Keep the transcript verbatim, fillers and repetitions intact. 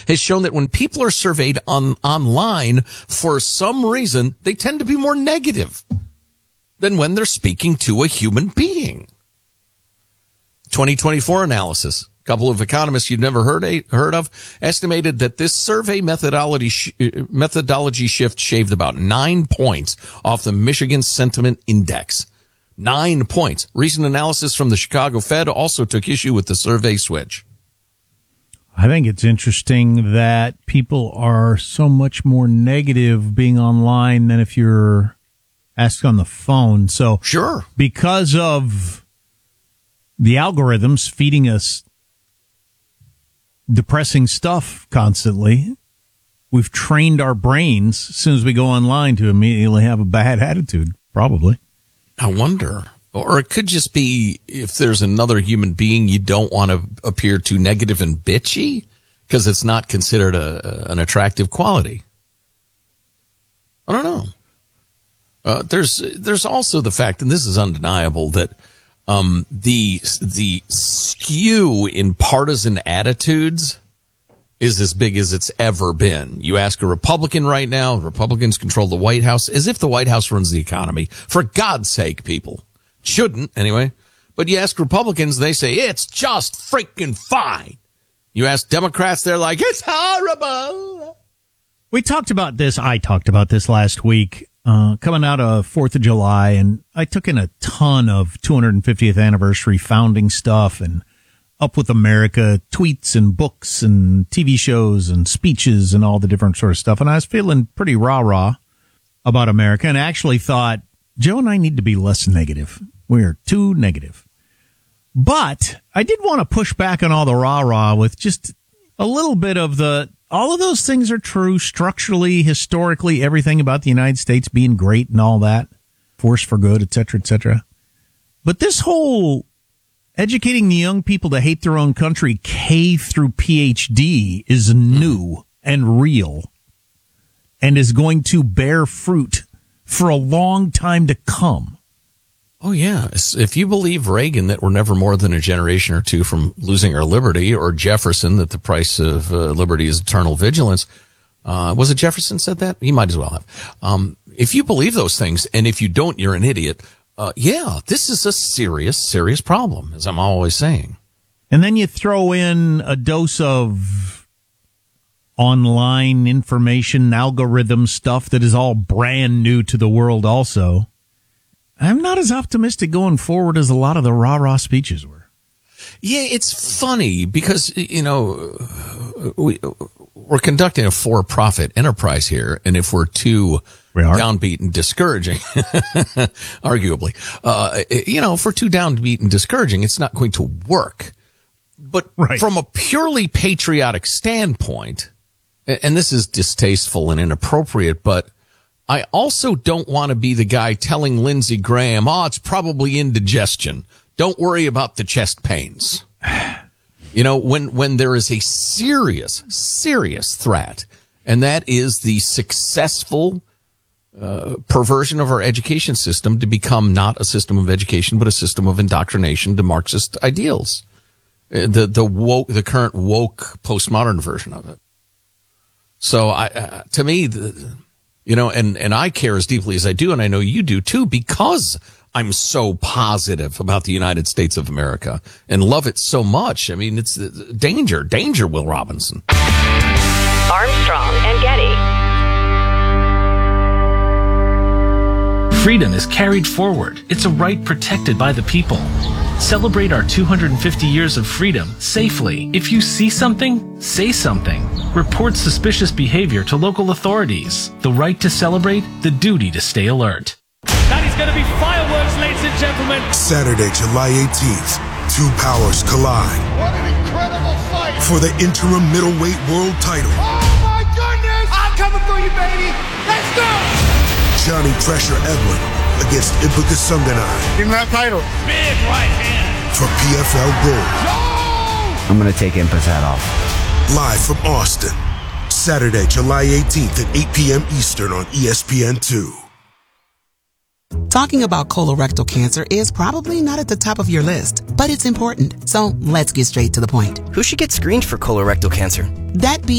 has shown that when people are surveyed on online, for some reason, they tend to be more negative than when they're speaking to a human being. twenty twenty-four analysis. A couple of economists you've never heard heard of estimated that this survey methodology sh- methodology shift shaved about nine points off the Michigan Sentiment Index. Nine points. Recent analysis from the Chicago Fed also took issue with the survey switch. I think it's interesting that people are so much more negative being online than if you're asked on the phone. So sure, because of the algorithms feeding us depressing stuff constantly, we've trained our brains as soon as we go online to immediately have a bad attitude, probably. I wonder. Or it could just be if there's another human being, you don't want to appear too negative and bitchy because it's not considered a, an attractive quality. I don't know. Uh, there's there's also the fact, and this is undeniable, that um, the the skew in partisan attitudes is as big as it's ever been. You ask a Republican right now, Republicans control the White House, as if the White House runs the economy. For God's sake, people. Shouldn't, anyway. But you ask Republicans, they say, it's just freaking fine. You ask Democrats, they're like, it's horrible. We talked about this, I talked about this last week, uh, coming out of fourth of July, and I took in a ton of two hundred fiftieth anniversary founding stuff and Up With America tweets and books and T V shows and speeches and all the different sort of stuff. And I was feeling pretty rah-rah about America and actually thought, Joe and I need to be less negative. We're too negative. But I did want to push back on all the rah-rah with just a little bit of the, all of those things are true structurally, historically, everything about the United States being great and all that, force for good, et cetera, et cetera. But this whole educating the young people to hate their own country, K through P H D, is new and real and is going to bear fruit for a long time to come. Oh, yeah. If you believe Reagan that we're never more than a generation or two from losing our liberty, or Jefferson that the price of uh, liberty is eternal vigilance, uh, was it Jefferson said that? He might as well have. Um, if you believe those things, and if you don't, you're an idiot. Uh, yeah, this is a serious, serious problem, as I'm always saying. And then you throw in a dose of online information, algorithm stuff that is all brand new to the world also. I'm not as optimistic going forward as a lot of the rah-rah speeches were. Yeah, it's funny because, you know, we, we're conducting a for-profit enterprise here, and if we're too we downbeat and discouraging, arguably, uh, you know, if we're too downbeat and discouraging, it's not going to work. But right. From a purely patriotic standpoint, and this is distasteful and inappropriate, but I also don't want to be the guy telling Lindsey Graham, oh, it's probably indigestion. Don't worry about the chest pains. You know, when, when there is a serious, serious threat, and that is the successful uh, perversion of our education system to become not a system of education, but a system of indoctrination to Marxist ideals. The, the woke, the current woke postmodern version of it. So I, uh, to me, the, You know, and, and I care as deeply as I do, and I know you do too, because I'm so positive about the United States of America and love it so much. I mean, it's uh, danger, danger, Will Robinson. Armstrong and Getty. Freedom is carried forward. It's a right protected by the people. Celebrate our two hundred fifty years of freedom safely. If you see something, say something. Report suspicious behavior to local authorities. The right to celebrate, the duty to stay alert. That is going to be fireworks, ladies and gentlemen. Saturday, July eighteenth, two powers collide. What an incredible fight. For the interim middleweight world title. Oh my goodness! I'm coming for you, baby. Let's go! Johnny Pressure Edwin against Ibuka Sunganai. Give him that title. Big right hand. For P F L Gold. No! I'm going to take Impa's hat off. Live from Austin. Saturday, July eighteenth at eight p.m. Eastern on E S P N two. Talking about colorectal cancer is probably not at the top of your list, but it's important. So let's get straight to the point. Who should get screened for colorectal cancer? That be